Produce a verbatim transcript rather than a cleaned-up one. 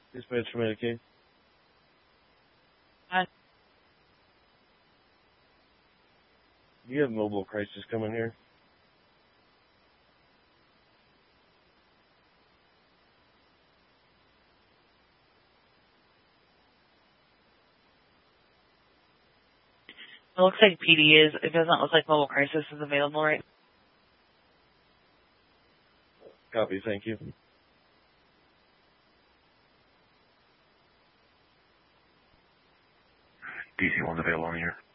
Dispatch for Medicaid. Uh, Do you have mobile crisis coming here? it looks like P D is. It doesn't look like mobile crisis is available right now. Copy, thank you. D C one's available on here.